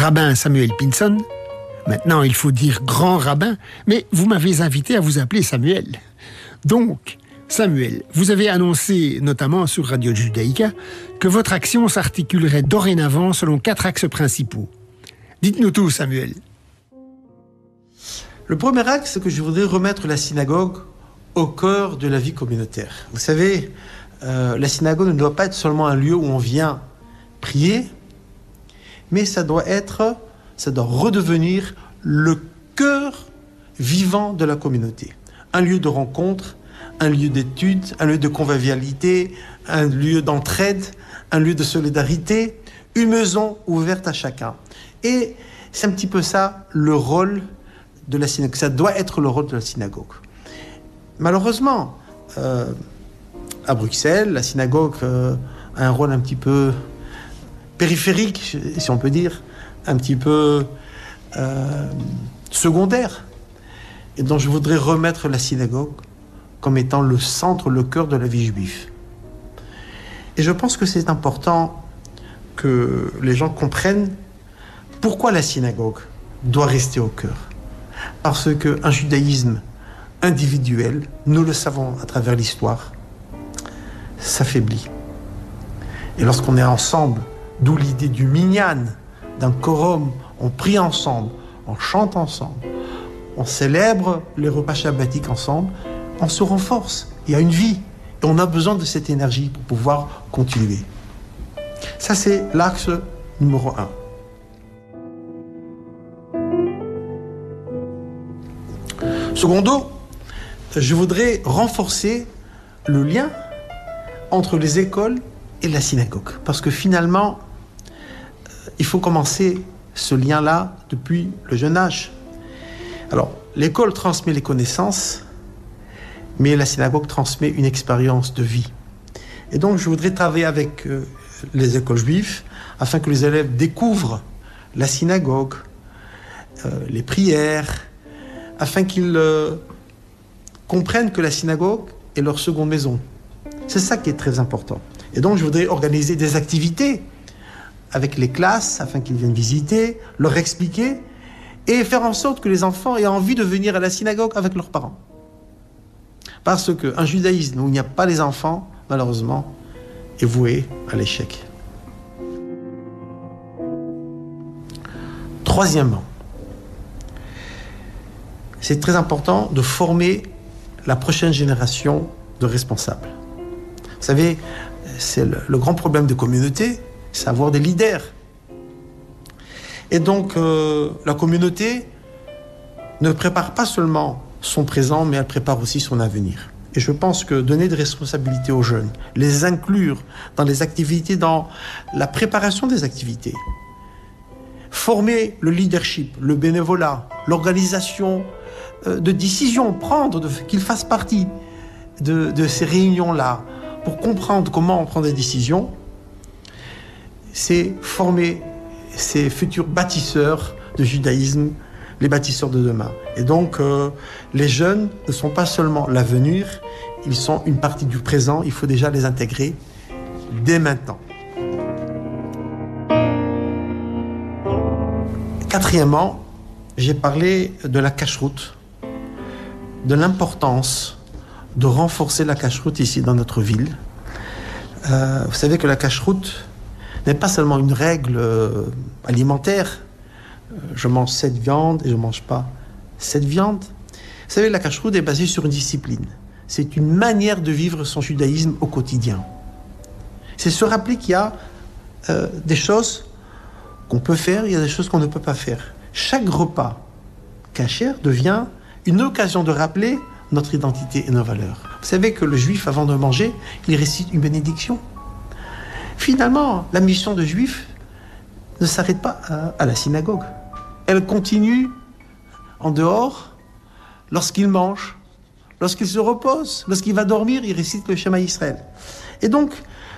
rabbin Samuel Pinson. Maintenant, il faut dire grand rabbin, mais vous m'avez invité à vous appeler Samuel. Donc, Samuel, vous avez annoncé, notamment sur Radio Judaïka, que votre action s'articulerait dorénavant selon 4 axes principaux. Dites-nous tout, Samuel. Le premier axe, c'est que je voudrais remettre la synagogue au cœur de la vie communautaire. Vous savez, la synagogue ne doit pas être seulement un lieu où on vient prier, mais ça doit redevenir le cœur vivant de la communauté. Un lieu de rencontre, un lieu d'étude, un lieu de convivialité, un lieu d'entraide, un lieu de solidarité, une maison ouverte à chacun. Et c'est un petit peu ça le rôle de la synagogue. Ça doit être le rôle de la synagogue. Malheureusement, à Bruxelles, la synagogue a un rôle un petit peu périphérique, si on peut dire, un petit peu secondaire. Et donc je voudrais remettre la synagogue comme étant le centre, le cœur de la vie juive. Et je pense que c'est important que les gens comprennent pourquoi la synagogue doit rester au cœur. Parce qu'un judaïsme individuel, nous le savons à travers l'histoire, s'affaiblit. Et lorsqu'on est ensemble, d'où l'idée du minyan, d'un quorum, on prie ensemble, on chante ensemble, on célèbre les repas shabbatiques ensemble, on se renforce, il y a une vie. Et on a besoin de cette énergie pour pouvoir continuer. Ça, c'est l'axe numéro 1. Secondo, je voudrais renforcer le lien entre les écoles et la synagogue. Parce que finalement, il faut commencer ce lien-là depuis le jeune âge. Alors, l'école transmet les connaissances, mais la synagogue transmet une expérience de vie. Et donc, je voudrais travailler avec les écoles juives afin que les élèves découvrent la synagogue, les prières, afin qu'ils comprennent que la synagogue est leur seconde maison. C'est ça qui est très important. Et donc, je voudrais organiser des activités avec les classes afin qu'ils viennent visiter, leur expliquer et faire en sorte que les enfants aient envie de venir à la synagogue avec leurs parents. Parce qu'un judaïsme où il n'y a pas les enfants, malheureusement, est voué à l'échec. Troisièmement, c'est très important de former la prochaine génération de responsables. Vous savez, c'est le grand problème des communautés, c'est avoir des leaders. Et donc, la communauté ne prépare pas seulement son présent, mais elle prépare aussi son avenir. Et je pense que donner des responsabilités aux jeunes, les inclure dans les activités, dans la préparation des activités, former le leadership, le bénévolat, l'organisation de décisions, qu'ils fassent partie de ces réunions-là, pour comprendre comment on prend des décisions, c'est former ces futurs bâtisseurs de judaïsme, les bâtisseurs de demain. Et donc, les jeunes ne sont pas seulement l'avenir, ils sont une partie du présent, il faut déjà les intégrer dès maintenant. Quatrièmement, j'ai parlé de la cacheroute, de l'importance de renforcer la cacheroute ici dans notre ville. Vous savez que la cacheroute n'est pas seulement une règle alimentaire. Je mange cette viande et je ne mange pas cette viande. Vous savez, la cacheroute est basée sur une discipline. C'est une manière de vivre son judaïsme au quotidien. C'est se rappeler qu'il y a des choses qu'on peut faire, il y a des choses qu'on ne peut pas faire. Chaque repas kasher devient une occasion de rappeler notre identité et nos valeurs. Vous savez que le juif, avant de manger, il récite une bénédiction. Finalement, la mission de juif ne s'arrête pas à la synagogue. Elle continue en dehors, lorsqu'il mange, lorsqu'il se repose, lorsqu'il va dormir, il récite le Shema Israël. Et donc,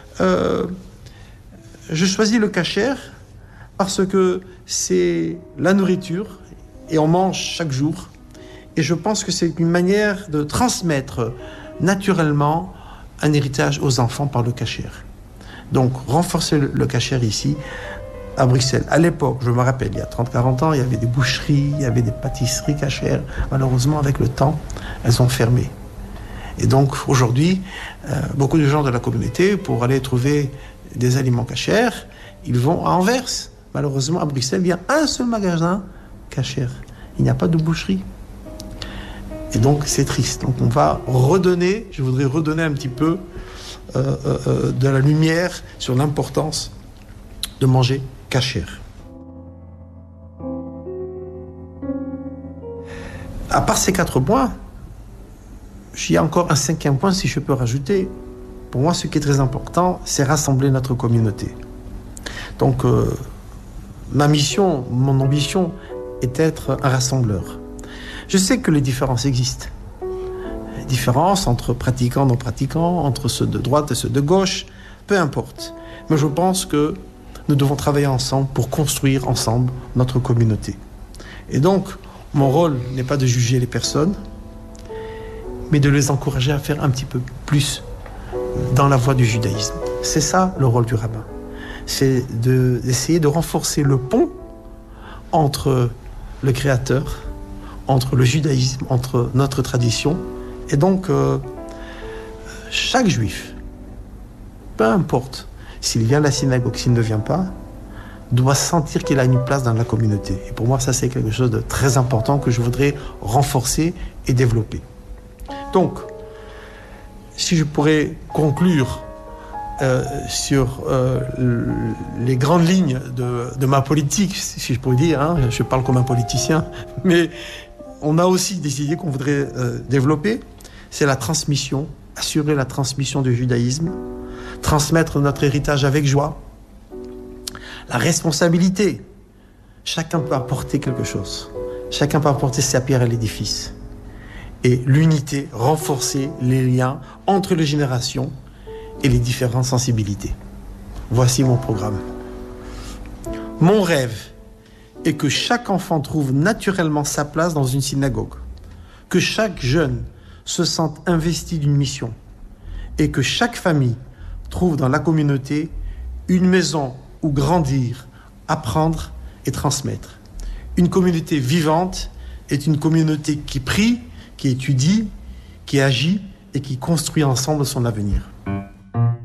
je choisis le kasher parce que c'est la nourriture et on mange chaque jour. Et je pense que c'est une manière de transmettre naturellement un héritage aux enfants par le kasher. Donc, renforcer le kasher ici à Bruxelles. À l'époque, je me rappelle, il y a 30-40 ans, il y avait des boucheries, il y avait des pâtisseries cachères. Malheureusement, avec le temps, elles ont fermé. Et donc, aujourd'hui, beaucoup de gens de la communauté, pour aller trouver des aliments cachers, ils vont à Anvers. Malheureusement, à Bruxelles, il y a un seul magasin cachère. Il n'y a pas de boucherie. Et donc, c'est triste. Donc, on va redonner, je voudrais redonner un petit peu de la lumière sur l'importance de manger cachère. À part ces 4 points, il y a encore un 5e point, si je peux rajouter. Pour moi, ce qui est très important, c'est rassembler notre communauté. Donc, ma mission, mon ambition est d'être un rassembleur. Je sais que les différences existent. Les différences entre pratiquants et non-pratiquants, entre ceux de droite et ceux de gauche, peu importe. Mais je pense que nous devons travailler ensemble pour construire ensemble notre communauté. Et donc, mon rôle n'est pas de juger les personnes, mais de les encourager à faire un petit peu plus dans la voie du judaïsme. C'est ça le rôle du rabbin. C'est d'essayer de renforcer le pont entre le Créateur, entre le judaïsme, entre notre tradition. Et donc, chaque juif, peu importe s'il vient à la synagogue, s'il ne vient pas, doit sentir qu'il a une place dans la communauté. Et pour moi, ça, c'est quelque chose de très important que je voudrais renforcer et développer. Donc, si je pourrais conclure sur les grandes lignes de ma politique, si je pourrais dire, hein, je parle comme un politicien, mais on a aussi des idées qu'on voudrait développer, c'est la transmission, assurer la transmission du judaïsme, transmettre notre héritage avec joie, la responsabilité. Chacun peut apporter quelque chose. Chacun peut apporter sa pierre à l'édifice. Et l'unité, renforcer les liens entre les générations et les différentes sensibilités. Voici mon programme. Mon rêve est que chaque enfant trouve naturellement sa place dans une synagogue, que chaque jeune se sente investi d'une mission et que chaque famille trouve dans la communauté une maison où grandir, apprendre et transmettre. Une communauté vivante est une communauté qui prie, qui étudie, qui agit et qui construit ensemble son avenir.